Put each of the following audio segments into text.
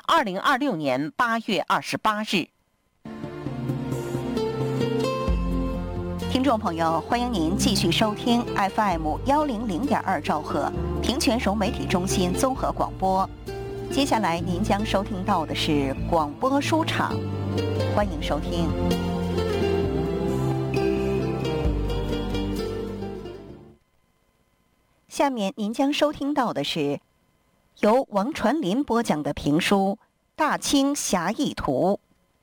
2026年8月28日。听众朋友，欢迎您继续收听 FM100.2兆赫平泉融媒体中心综合广播。接下来您将收听到的是广播书场，欢迎收听。下面您将收听到的是由王传林播讲的评书《大清侠义图》。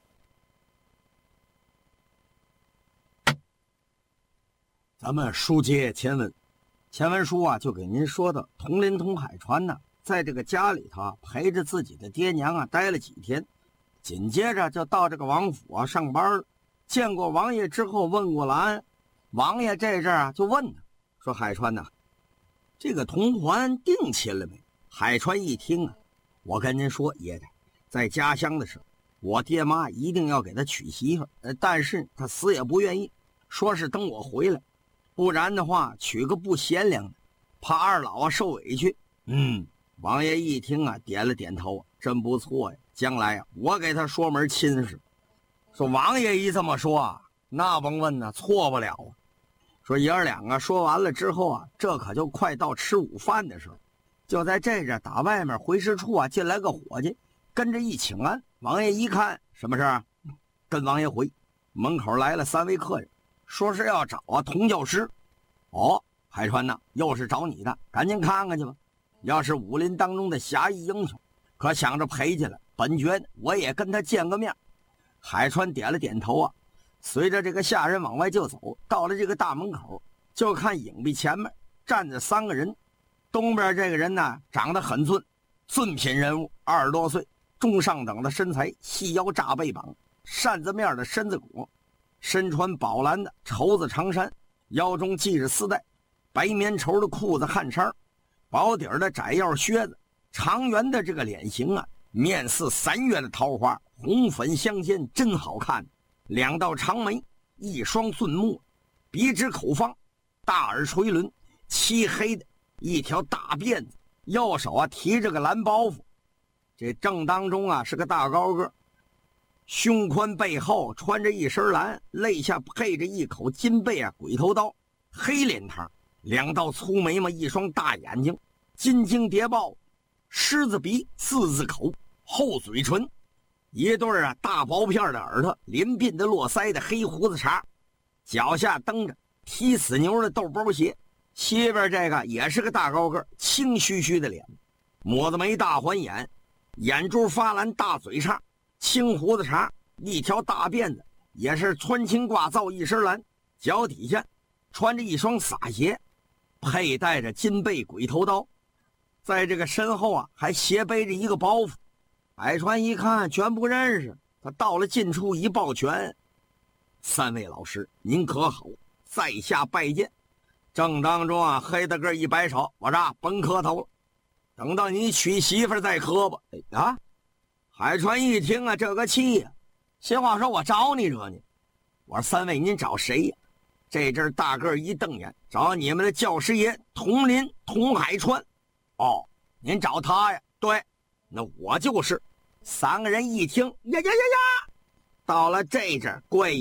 咱们书接前文，前文书啊就给您说的佟林佟海川呢，在这个家里头陪着自己的爹娘啊待了几天，紧接着就到这个王府啊上班了。见过王爷之后问过了安，王爷这阵啊就问他说：“海川呐，这个同环定亲了没？”海川一听啊，我跟您说，爷爷在家乡的时候，我爹妈一定要给他娶媳妇，但是他死也不愿意，说是等我回来，不然的话娶个不贤良的，怕二老啊受委屈。王爷一听啊，点了点头，真不错呀，将来啊我给他说门亲事。说王爷一这么说啊，那甭问呢，错不了啊。说爷儿两个说完了之后啊，这可就快到吃午饭的时候，就在这阵打外面回事处啊进来个伙计，跟着一请安。王爷一看什么事儿，跟王爷回。门口来了3位客人，说是要找啊童教师。哦，海川呐，又是找你的，赶紧看看去吧。要是武林当中的侠义英雄，可想着陪去了，本觉我也跟他见个面。海川点了点头啊，随着这个下人往外就走，到了这个大门口，就看影壁前面站着3个人。东边这个人呢，长得很俊品人物，20多岁，中上等的身材，细腰炸背膀，扇子面的身子骨，身穿宝蓝的绸子长衫，腰中系着丝带，白棉绸的裤子汗衫，薄底的窄腰靴子，长圆的这个脸型啊，面似3月的桃花，红粉相间，真好看。2道长眉，一双俊目，鼻直口方，大耳垂轮，漆黑的一条大辫子，右手啊提着个蓝包袱。这正当中啊是个大高个，胸宽背厚，穿着一身蓝，肋下配着一口金背啊鬼头刀，黑脸膛，2道粗眉毛，一双大眼睛，金睛谍报，狮子鼻，4字口，厚嘴唇，一对啊大薄片的耳朵，连鬓的络腮的黑胡子茬，脚下蹬着踢死牛的豆包鞋。西边这个也是个大高个，青须须的脸，抹子眉大环眼，眼珠发蓝大嘴叉，青胡子茬，一条大辫子，也是穿青挂皂一身蓝，脚底下穿着一双洒鞋，佩戴着金背鬼头刀，在这个身后啊还斜背着一个包袱。海川一看全不认识，他到了近处一抱拳：“3位老师您可好，在下拜见。”正当中啊，黑大个一摆手：“我说甭磕头了，等到你娶媳妇再磕吧。”啊！海川一听啊，这个气呀，心话说：“我找你惹你？”我说：“3位您找谁呀？”这阵大个一瞪眼：“找你们的教师爷佟林佟海川。”哦，您找他呀？对，那我就是。3个人一听，呀呀呀呀，到了这阵怪